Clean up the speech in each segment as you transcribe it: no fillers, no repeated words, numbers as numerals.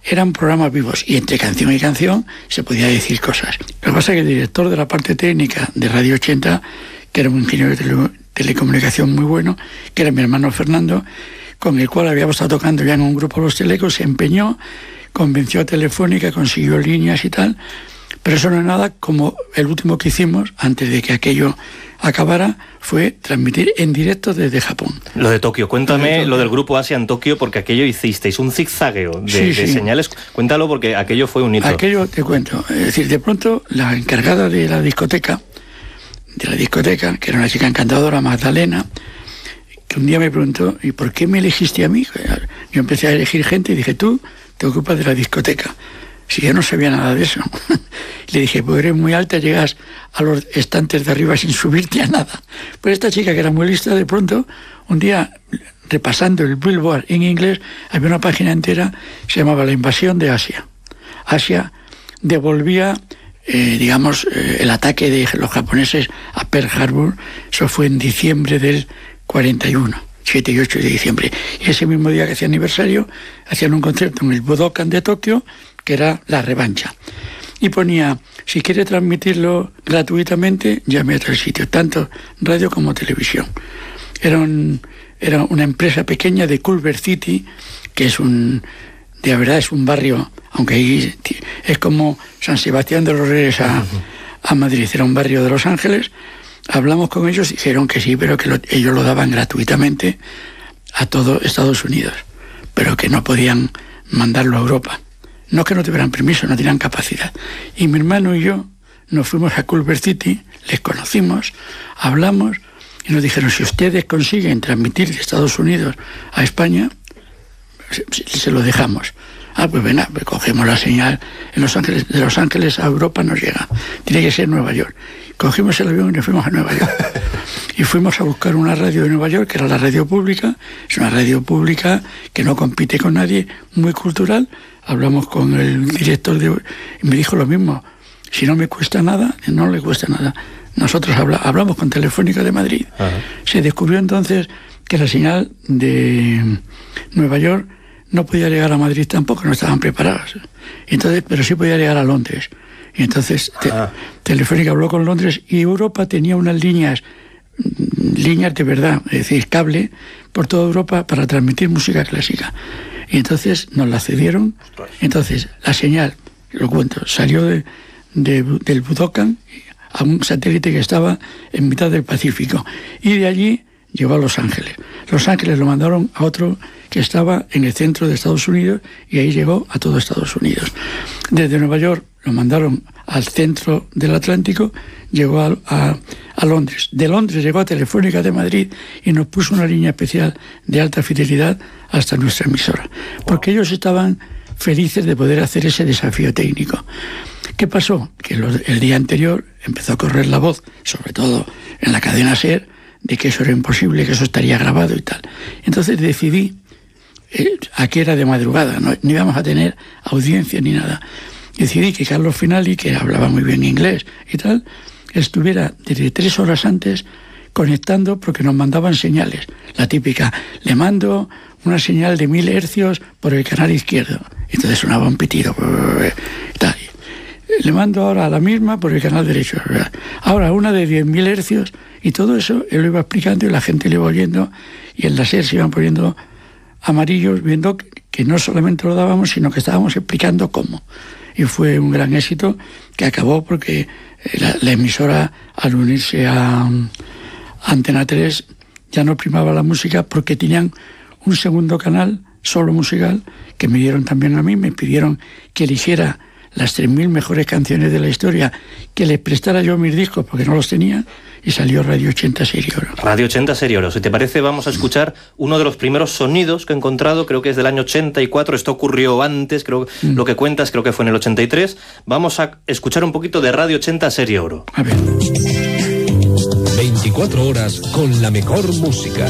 eran programas vivos y entre canción y canción se podía decir cosas. Lo que pasa es que el director de la parte técnica de Radio 80, que era un ingeniero de telecomunicación muy bueno, que era mi hermano Fernando, con el cual habíamos estado tocando ya en un grupo Los Telecos, se empeñó, convenció a Telefónica, consiguió líneas y tal, pero eso no es nada como el último que hicimos, antes de que aquello acabara, fue transmitir en directo desde Japón. Lo de Tokio, cuéntame lo del grupo Asia en Tokio, porque aquello hicisteis un zigzagueo de señales. Cuéntalo, porque aquello fue un hito. Aquello te cuento, es decir, de pronto la encargada de la discoteca, que era una chica encantadora, Magdalena, que un día me preguntó, ¿y por qué me elegiste a mí? Yo empecé a elegir gente y dije, tú te ocupas de la discoteca. Si yo no sabía nada de eso. Le dije, pues eres muy alta, llegas a los estantes de arriba sin subirte a nada. Pues esta chica, que era muy lista, de pronto, un día, repasando el Billboard en inglés, había una página entera, se llamaba La invasión de Asia. Asia devolvía, el ataque de los japoneses a Pearl Harbor. Eso fue en diciembre del 41. 7 y 8 de diciembre. Y ese mismo día que hacía aniversario, hacían un concierto en el Budokan de Tokio, que era la revancha. Y ponía, si quiere transmitirlo gratuitamente, llame a tal sitio, tanto radio como televisión. Era una empresa pequeña de Culver City, que de verdad es un barrio, aunque ahí es como San Sebastián de los Reyes a Madrid, era un barrio de Los Ángeles. Hablamos con ellos, dijeron que sí, pero que ellos lo daban gratuitamente a todo Estados Unidos, pero que no podían mandarlo a Europa. No que no tuvieran permiso, no tenían capacidad. Y mi hermano y yo nos fuimos a Culver City, les conocimos, hablamos y nos dijeron, si ustedes consiguen transmitir de Estados Unidos a España, se lo dejamos. Pues venga, pues cogemos la señal en Los Ángeles, de Los Ángeles a Europa nos llega. Tiene que ser Nueva York. Cogimos el avión y nos fuimos a Nueva York. Y fuimos a buscar una radio de Nueva York, que era la radio pública. Es una radio pública que no compite con nadie, muy cultural. Hablamos con el director y me dijo lo mismo. Si no me cuesta nada, no le cuesta nada. Nosotros hablamos con Telefónica de Madrid. Ajá. Se descubrió entonces que la señal de Nueva York no podía llegar a Madrid tampoco, no estaban preparados. Entonces, pero sí podía llegar a Londres. Y entonces Telefónica habló con Londres y Europa tenía unas líneas de verdad, es decir, cable por toda Europa para transmitir música clásica. Y entonces nos la cedieron. Entonces la señal, lo cuento, salió del Budokan a un satélite que estaba en mitad del Pacífico. Y de allí llegó a Los Ángeles. Los Ángeles lo mandaron a otro que estaba en el centro de Estados Unidos y ahí llegó a todo Estados Unidos. Desde Nueva York lo mandaron al centro del Atlántico, llegó a Londres. De Londres llegó a Telefónica de Madrid y nos puso una línea especial de alta fidelidad hasta nuestra emisora. Porque ellos estaban felices de poder hacer ese desafío técnico. ¿Qué pasó? Que el día anterior empezó a correr la voz, sobre todo en la cadena SER, de que eso era imposible, que eso estaría grabado y tal. Entonces decidí, aquí era de madrugada, no íbamos a tener audiencia ni nada, decidí que Carlos Finali, que hablaba muy bien inglés y tal, estuviera desde 3 horas antes conectando, porque nos mandaban señales. La típica, le mando una señal de 1000 hercios por el canal izquierdo. Entonces sonaba un pitido. Tal. Le mando ahora a la misma por el canal derecho. Ahora una de 10.000 hercios. Y todo eso él lo iba explicando y la gente lo iba oyendo. Y en la SER se iban poniendo amarillos, viendo que no solamente lo dábamos, sino que estábamos explicando cómo. Y fue un gran éxito que acabó porque la emisora, al unirse a Antena 3, ya no primaba la música porque tenían un segundo canal, solo musical, que me dieron también a mí, me pidieron que eligiera las 3.000 mejores canciones de la historia, que les prestara yo mis discos porque no los tenía, y salió Radio 80 Serie Oro. Radio 80 Serie Oro. Si te parece, vamos a escuchar uno de los primeros sonidos que he encontrado, creo que es del año 84, esto ocurrió antes, creo lo que cuentas creo que fue en el 83. Vamos a escuchar un poquito de Radio 80 Serie Oro. A ver. 24 horas con la mejor música.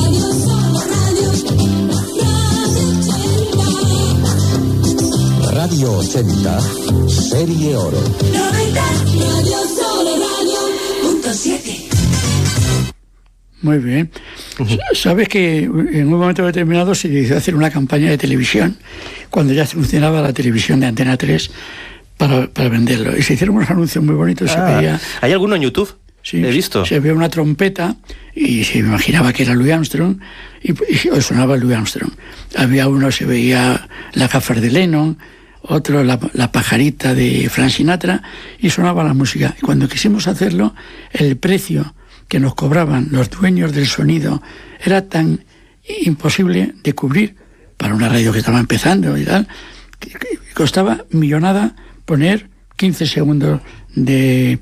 Radio 80 Serie Oro. 90 Radio Solo Radio .7. Muy bien. Sabes que en un momento determinado se decidió hacer una campaña de televisión, cuando ya funcionaba la televisión de Antena 3, para venderlo. Y se hicieron unos anuncios muy bonitos. Se veía, ¿hay alguno en YouTube? Sí, he visto. Se veía una trompeta y se imaginaba que era Louis Armstrong y sonaba Louis Armstrong. Había uno, se veía las gafas de Lennon, otro la pajarita de Frank Sinatra, y sonaba la música. Y cuando quisimos hacerlo, el precio que nos cobraban los dueños del sonido era tan imposible de cubrir para una radio que estaba empezando y tal, que costaba millonada poner 15 segundos de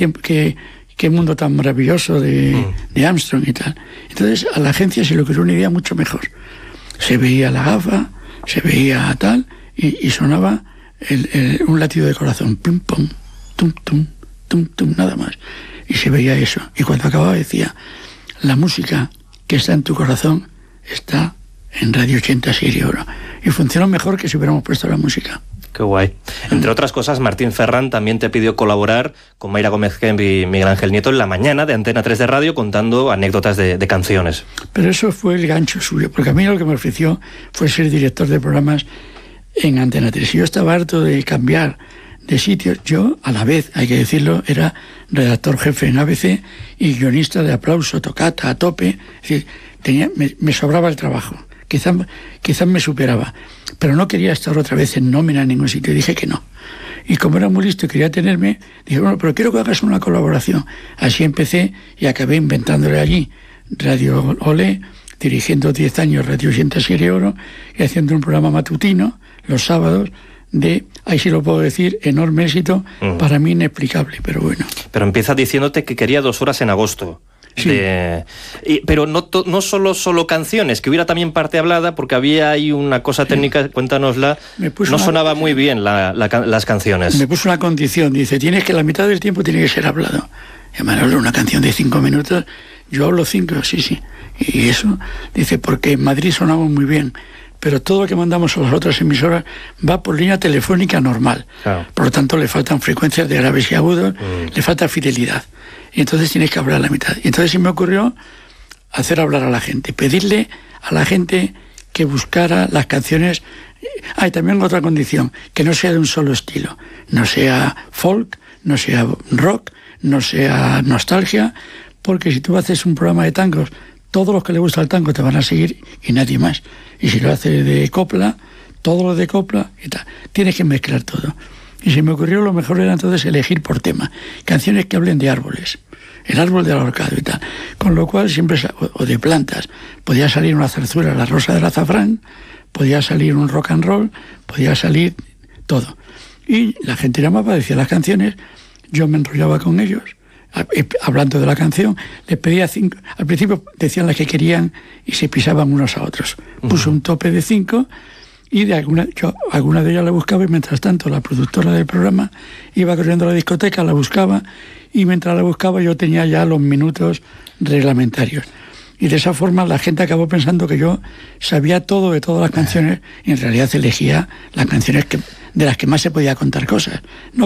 qué mundo tan maravilloso de Armstrong y tal. Entonces a la agencia se le ocurrió una idea mucho mejor. Se veía la gafa, se veía tal, y sonaba un latido de corazón, pum pum, tum tum, tum tum, nada más. Y se veía eso. Y cuando acababa decía: la música que está en tu corazón está en Radio 80 Serie Oro. Y funcionó mejor que si hubiéramos puesto la música. Qué guay. Entre otras cosas, Martín Ferrán también te pidió colaborar con Mayra Gómez Kemp y Miguel Ángel Nieto en la mañana de Antena 3 de radio, contando anécdotas de canciones. Pero eso fue el gancho suyo, porque a mí lo que me ofreció fue ser director de programas en Antena 3. Y yo estaba harto de cambiar de sitios. Yo, a la vez, hay que decirlo, era redactor jefe en ABC y guionista de Aplauso, Tocata, A Tope. Es decir, me sobraba el trabajo. Quizás me superaba, pero no quería estar otra vez en nómina en ningún sitio. Dije que no. Y como era muy listo y quería tenerme, dije, bueno, pero quiero que hagas una colaboración. Así empecé y acabé inventándole allí Radio Olé, dirigiendo 10 años Radio 80 Serie Oro y haciendo un programa matutino los sábados de, ahí sí lo puedo decir, enorme éxito, para mí inexplicable, pero bueno. Pero empieza diciéndote que quería 2 horas en agosto. Sí. Pero no solo canciones, que hubiera también parte hablada, porque había ahí una cosa técnica, cuéntanosla. No sonaba muy bien las canciones. Me puso una condición, dice, tienes que la mitad del tiempo tiene que ser hablado. Y Manolo, una canción de 5 minutos, yo hablo 5, sí. Y eso, dice, porque en Madrid sonamos muy bien, pero todo lo que mandamos a las otras emisoras va por línea telefónica normal. Claro. Por lo tanto, le faltan frecuencias de graves y agudos, le falta fidelidad. Y entonces tienes que hablar la mitad. Y entonces se me ocurrió hacer hablar a la gente, pedirle a la gente que buscara las canciones. Hay también otra condición, que no sea de un solo estilo. No sea folk, no sea rock, no sea nostalgia, porque si tú haces un programa de tangos, todos los que les gusta el tango te van a seguir y nadie más. Y si lo haces de copla, todo lo de copla y tal. Tienes que mezclar todo. Y se me ocurrió, lo mejor era entonces elegir por tema canciones que hablen de árboles, el árbol del ahorcado y tal. Con lo cual siempre, o de plantas, podía salir una zarzuela, la rosa del azafrán, podía salir un rock and roll, podía salir todo. Y la gente llamaba, decía las canciones, yo me enrollaba con ellos, hablando de la canción, les pedía 5, al principio decían las que querían y se pisaban unos a otros. Puso un tope de 5 y alguna de ellas la buscaba, y mientras tanto la productora del programa iba corriendo a la discoteca, la buscaba, y mientras la buscaba yo tenía ya los minutos reglamentarios. Y de esa forma la gente acabó pensando que yo sabía todo de todas las canciones, y en realidad elegía las canciones de las que más se podía contar cosas.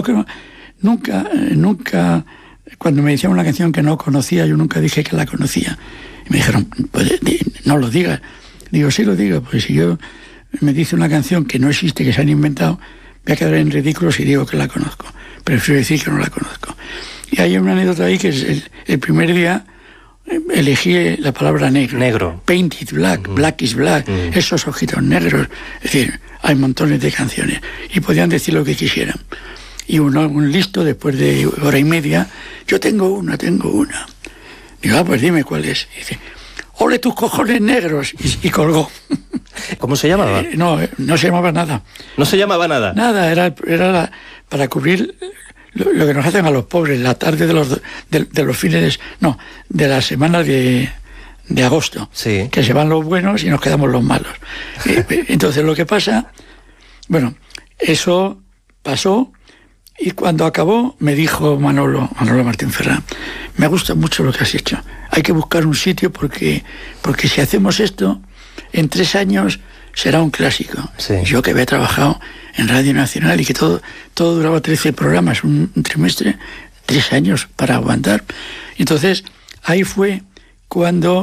Nunca, cuando me decían una canción que no conocía, yo nunca dije que la conocía. Y me dijeron, pues, no lo digas. Digo, sí lo digo, porque si yo me dice una canción que no existe, que se han inventado, voy a quedar en ridículo si digo que la conozco. Prefiero decir que no la conozco. Y hay una anécdota ahí, que es el primer día elegí la palabra negro. Painted black, black is black, esos ojitos negros. Es decir, hay montones de canciones y podían decir lo que quisieran. Y un listo, después de hora y media, yo tengo una. Digo, pues dime cuál es. Y dice, ole tus cojones negros, y colgó. ¿Cómo se llamaba? No se llamaba nada. ¿No se llamaba nada? Nada, era para cubrir lo que nos hacen a los pobres, la tarde de los fines, de la semana de agosto, sí, que se van los buenos y nos quedamos los malos. Entonces lo que pasa, bueno, eso pasó, y cuando acabó me dijo Manolo Martín Ferrán, me gusta mucho lo que has hecho, hay que buscar un sitio porque si hacemos esto, en 3 años será un clásico. Sí. Yo que había trabajado en Radio Nacional y que todo duraba 13 programas, un trimestre, 3 años para aguantar. Entonces, ahí fue cuando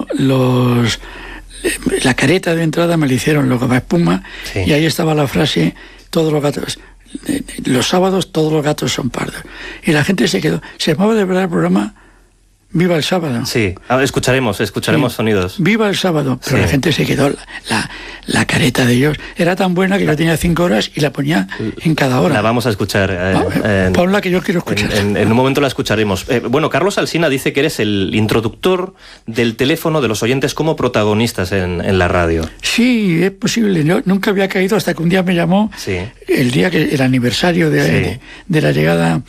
la careta de entrada me la hicieron los Goma-Espuma, sí. Y ahí estaba la frase, todos los gatos, los sábados todos los gatos son pardos. Y la gente se quedó. Se llamaba de verdad el programa Viva el Sábado. Sí, ahora escucharemos sí. Sonidos. Viva el Sábado, pero sí. La gente se quedó, la careta de ellos era tan buena que yo tenía 5 horas y la ponía en cada hora. La vamos a escuchar. Ponla que yo quiero escuchar. En un momento la escucharemos. Bueno, Carlos Alsina dice que eres el introductor del teléfono de los oyentes como protagonistas en la radio. Sí, es posible. Yo nunca había caído hasta que un día me llamó, sí. El día que el aniversario de la llegada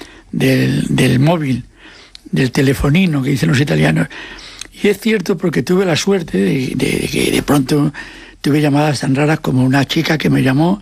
del móvil, del telefonino que dicen los italianos. Y es cierto, porque tuve la suerte de que de pronto tuve llamadas tan raras como una chica que me llamó,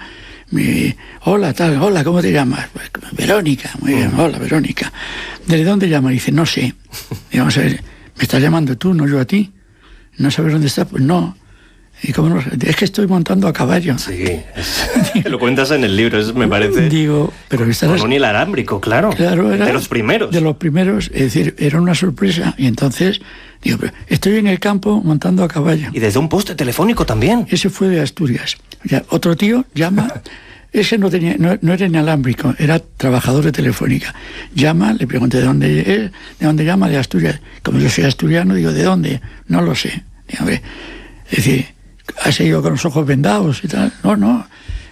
hola, ¿cómo te llamas? Pues, Verónica, muy bien, hola, Verónica. ¿De dónde llamas? Dice, no sé. Y vamos a ver, ¿me estás llamando tú, no yo a ti? ¿No sabes dónde estás? Pues no. ¿Y cómo no? Es que estoy montando a caballo. Sí, lo cuentas en el libro, eso me parece. Digo, pero con un inalámbrico, claro. Claro, era de los primeros. De los primeros, es decir, era una sorpresa. Y entonces, digo, pero estoy en el campo montando a caballo. Y desde un poste telefónico también. Ese fue de Asturias. Ya, otro tío llama, ese no era inalámbrico, era trabajador de Telefónica. Llama, le pregunté ¿de dónde llama? De Asturias. Como yo soy asturiano, digo, ¿de dónde? No lo sé. Digo, es decir, ¿has ido con los ojos vendados y tal? No.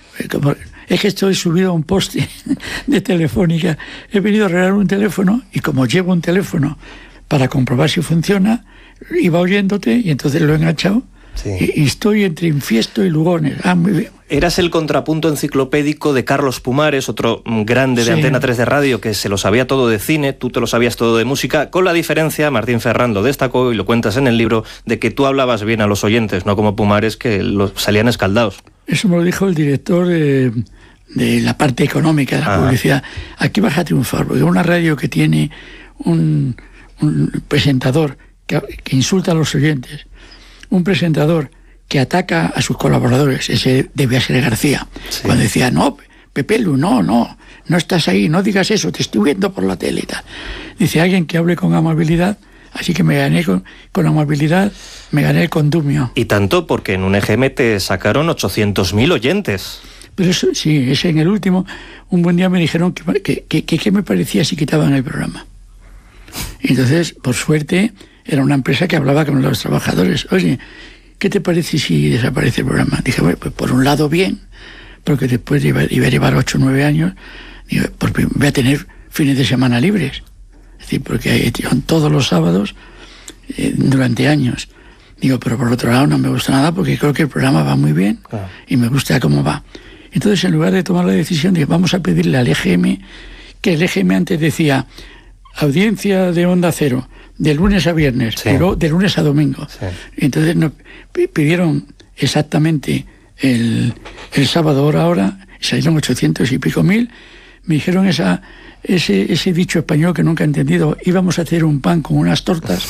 Es que estoy subido a un poste de Telefónica. He venido a arreglar un teléfono y como llevo un teléfono para comprobar si funciona, iba oyéndote y entonces lo he enganchado. Sí. Y estoy entre Infiesto y Lugones. Muy bien. Eras el contrapunto enciclopédico de Carlos Pumares, otro grande de Antena 3 de radio, que se lo sabía todo de cine, tú te lo sabías todo de música, con la diferencia, Martín Ferrán lo destacó y lo cuentas en el libro, de que tú hablabas bien a los oyentes, no como Pumares, que salían escaldados. Eso me lo dijo el director de la parte económica de la publicidad. Aquí vas a triunfar, porque una radio que tiene un presentador que insulta a los oyentes, un presentador que ataca a sus colaboradores, ese debía ser García, cuando decía, no, Pepelu, no estás ahí, no digas eso, te estoy viendo por la tele y tal. Dice, alguien que hable con amabilidad, así que me gané con amabilidad, me gané el condumio. Y tanto porque en un EGM te sacaron 800.000 oyentes. Pero eso, sí, ese en el último, un buen día me dijeron que me parecía si quitaban el programa. Y entonces, por suerte, era una empresa que hablaba con los trabajadores. Oye, ¿qué te parece si desaparece el programa? Dije, bueno, pues por un lado bien, porque después iba a llevar 8 o 9 años, digo, porque voy a tener fines de semana libres. Es decir, porque son todos los sábados durante años. Digo, pero por otro lado no me gusta nada porque creo que el programa va muy bien y me gusta cómo va. Entonces, en lugar de tomar la decisión, dije, vamos a pedirle al EGM, que el EGM antes decía, audiencia de Onda Cero, de lunes a viernes, pero de lunes a domingo. Sí. Entonces nos pidieron exactamente el sábado hora, salieron 800 y pico mil, me dijeron ese dicho español que nunca he entendido, íbamos a hacer un pan con unas tortas,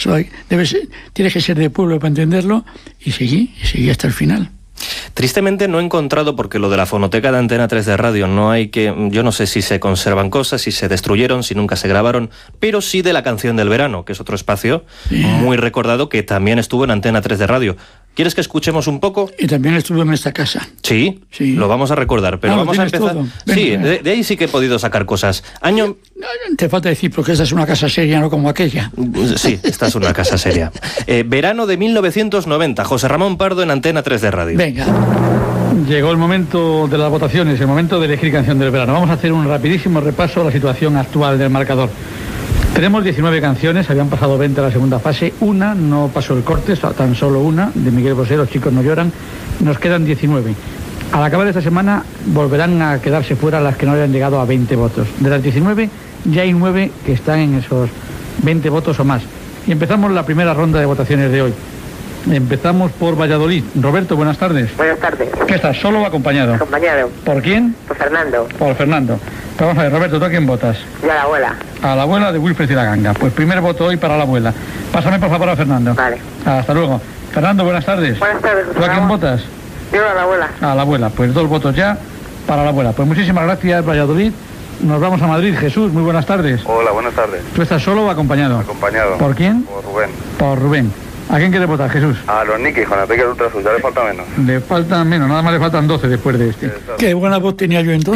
tienes que ser de pueblo para entenderlo, y seguí hasta el final. Tristemente no he encontrado, porque lo de la fonoteca de Antena 3 de radio yo no sé si se conservan cosas, si se destruyeron, si nunca se grabaron, pero sí de la canción del verano, que es otro espacio muy recordado que también estuvo en Antena 3 de radio. ¿Quieres que escuchemos un poco? Y también estuvo en esta casa. Sí, lo vamos a recordar, pero vamos a empezar. Sí, de ahí sí que he podido sacar cosas. Año... Te falta decir, porque esta es una casa seria, no como aquella. Sí, esta es una casa seria. Verano de 1990, José Ramón Pardo en Antena 3 de radio. Venga. Llegó el momento de las votaciones, el momento de elegir canción del verano. Vamos a hacer un rapidísimo repaso a la situación actual del marcador. Tenemos 19 canciones, habían pasado 20 a la segunda fase, una no pasó el corte, tan solo una, de Miguel Bosé, Los chicos no lloran, nos quedan 19. Al acabar esta semana volverán a quedarse fuera las que no hayan llegado a 20 votos. De las 19 ya hay 9 que están en esos 20 votos o más. Y empezamos la primera ronda de votaciones de hoy. Empezamos por Valladolid. Roberto, buenas tardes. Buenas tardes. ¿Qué estás, solo o acompañado? Acompañado. ¿Por quién? Por Fernando. Por Fernando. Pero vamos a ver, Roberto, ¿tú a quién votas? Yo a la abuela. A la abuela de Wilfred y la Ganga. Pues primer voto hoy para la abuela. Pásame por favor a Fernando. Vale. Hasta luego. Fernando, buenas tardes. Buenas tardes. ¿Tú a quién votas? Yo a la abuela. A la abuela. Pues 2 votos ya para la abuela. Pues muchísimas gracias, Valladolid. Nos vamos a Madrid. Jesús, muy buenas tardes. Hola, buenas tardes. ¿Tú estás solo o acompañado? Acompañado. ¿Por quién? Por Rubén. Por Rubén. ¿A quién quiere votar, Jesús? A los Nikis, con Enrique Ultrasur, ya le falta menos. Le faltan menos, nada más le faltan 12 después de este. Exacto. Qué buena voz tenía yo entonces.